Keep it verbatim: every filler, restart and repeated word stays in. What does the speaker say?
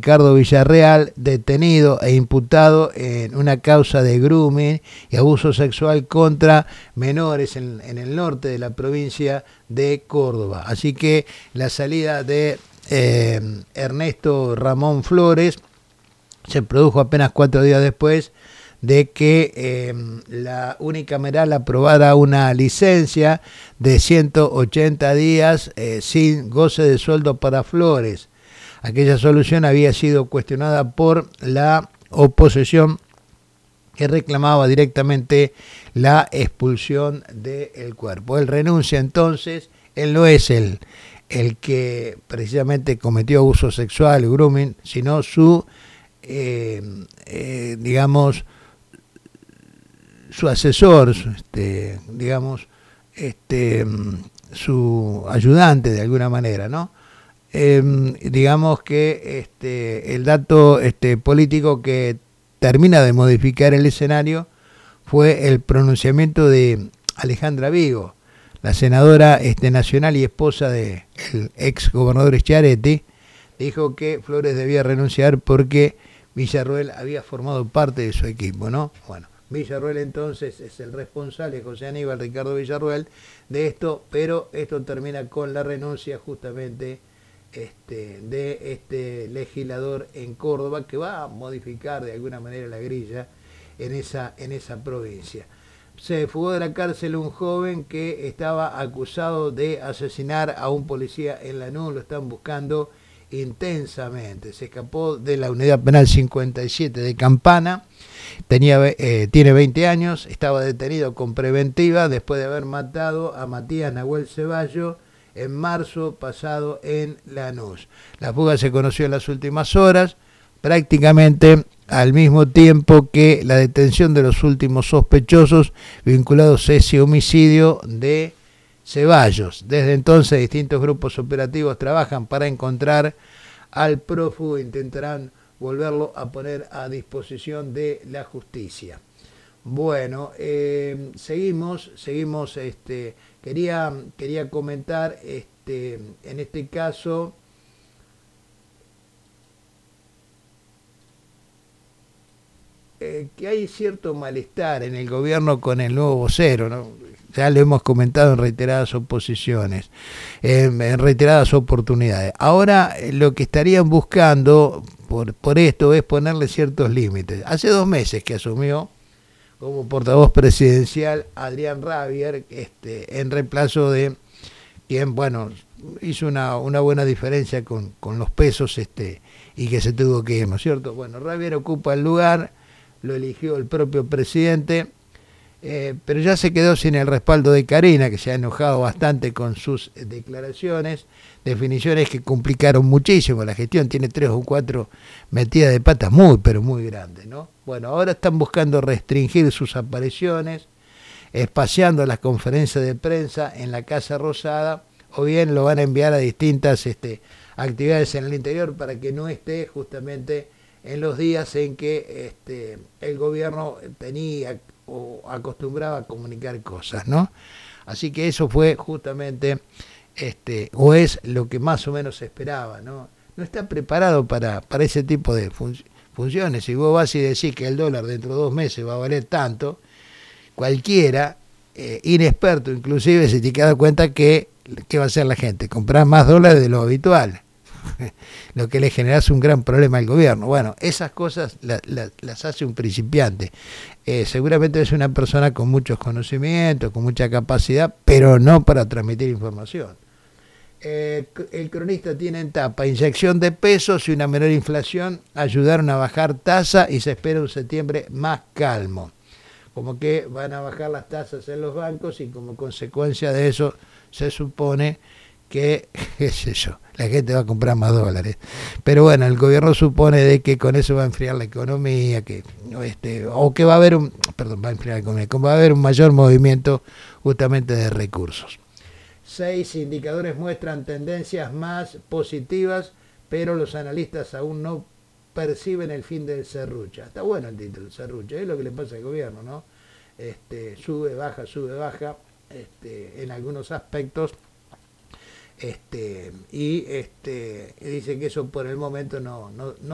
Ricardo Villarreal, detenido e imputado en una causa de grooming y abuso sexual contra menores en, en el norte de la provincia de Córdoba. Así que la salida de eh, Ernesto Ramón Flores se produjo apenas cuatro días después de que eh, la unicameral aprobara una licencia de ciento ochenta días eh, sin goce de sueldo para Flores. Aquella solución había sido cuestionada por la oposición, que reclamaba directamente la expulsión del cuerpo. Él renuncia entonces, él no es el, el que precisamente cometió abuso sexual, grooming, sino su, eh, eh, digamos, su asesor, su, este, digamos, este, su ayudante de alguna manera, ¿no? Eh, digamos que este, el dato este, político que termina de modificar el escenario fue el pronunciamiento de Alejandra Vigo, la senadora este, nacional y esposa del ex gobernador Schiaretti. Dijo que Flores debía renunciar porque Villarruel había formado parte de su equipo, ¿no? Bueno, Villarruel entonces es el responsable, José Aníbal Ricardo Villarruel, de esto, pero esto termina con la renuncia justamente este, de este legislador en Córdoba, que va a modificar de alguna manera la grilla en esa, en esa provincia. Se fugó de la cárcel un joven que estaba acusado de asesinar a un policía en Lanús, lo están buscando intensamente. Se escapó de la unidad penal cincuenta y siete de Campana, tenía, eh, tiene veinte años, estaba detenido con preventiva después de haber matado a Matías Nahuel Ceballo en marzo pasado en Lanús. La fuga se conoció en las últimas horas, prácticamente al mismo tiempo que la detención de los últimos sospechosos vinculados a ese homicidio de Ceballos. Desde entonces distintos grupos operativos trabajan para encontrar al prófugo e intentarán volverlo a poner a disposición de la justicia. Bueno, eh, seguimos, seguimos, este, quería, quería comentar, este, en este caso, eh, que hay cierto malestar en el gobierno con el nuevo vocero, ¿no? Ya lo hemos comentado en reiteradas oposiciones, eh, en reiteradas oportunidades. Ahora eh, lo que estarían buscando por, por esto es ponerle ciertos límites. Hace dos meses que asumió como portavoz presidencial Adrián Rabier, este, en reemplazo de quien, bueno, hizo una, una buena diferencia con, con los pesos este, y que se tuvo que ir, ¿no es cierto? Bueno, Rabier ocupa el lugar, lo eligió el propio presidente, eh, pero ya se quedó sin el respaldo de Karina, que se ha enojado bastante con sus declaraciones, definiciones que complicaron muchísimo la gestión, tiene tres o cuatro metidas de patas muy, pero muy grandes, ¿no? Bueno, ahora están buscando restringir sus apariciones, espaciando las conferencias de prensa en la Casa Rosada, o bien lo van a enviar a distintas este, actividades en el interior para que no esté justamente en los días en que este, el gobierno tenía o acostumbraba a comunicar cosas, ¿no? Así que eso fue justamente, este, o es lo que más o menos se esperaba, ¿no? No está preparado para, para ese tipo de fun funciones. Si vos vas y decís que el dólar dentro de dos meses va a valer tanto, cualquiera, eh, inexperto inclusive, se te da cuenta que, ¿qué va a hacer la gente? Comprar más dólares de lo habitual. Lo que le genera un gran problema al gobierno. Bueno, esas cosas la, la, las hace un principiante. Eh, seguramente es una persona con muchos conocimientos, con mucha capacidad, pero no para transmitir información. Eh, el cronista tiene en tapa: inyección de pesos y una menor inflación ayudaron a bajar tasa y se espera un septiembre más calmo. Como que van a bajar las tasas en los bancos y como consecuencia de eso se supone que, qué sé yo, la gente va a comprar más dólares. Pero bueno, el gobierno supone de que con eso va a enfriar la economía, que este, o que va a haber un, perdón, va a enfriar la economía, como va a haber un mayor movimiento justamente de recursos. Seis indicadores muestran tendencias más positivas, pero los analistas aún no perciben el fin del serrucha. Está bueno el título, serrucha, es lo que le pasa al gobierno, ¿no? Este, sube, baja, sube, baja, este, en algunos aspectos. Este, y este, dice que eso por el momento no, no, no